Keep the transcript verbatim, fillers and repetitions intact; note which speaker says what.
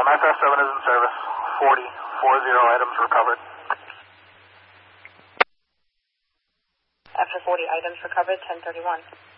Speaker 1: Um, F S seven is in service. forty, forty items recovered.
Speaker 2: After forty items recovered, ten thirty-one.